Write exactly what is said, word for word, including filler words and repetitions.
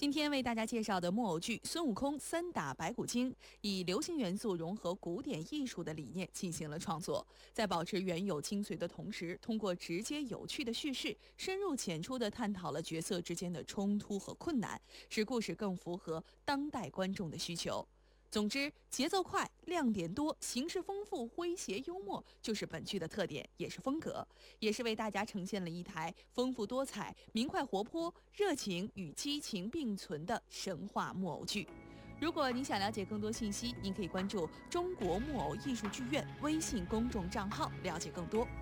今天为大家介绍的木偶剧《孙悟空三打白骨精》，以流行元素融合古典艺术的理念进行了创作，在保持原有精髓的同时，通过直接有趣的叙事，深入浅出地探讨了角色之间的冲突和困难，使故事更符合当代观众的需求。总之，节奏快、亮点多、形式丰富、诙谐幽默，就是本剧的特点，也是风格，也是为大家呈现了一台丰富多彩、明快活泼、热情与激情并存的神话木偶剧。如果您想了解更多信息，您可以关注中国木偶艺术剧院微信公众账号，了解更多。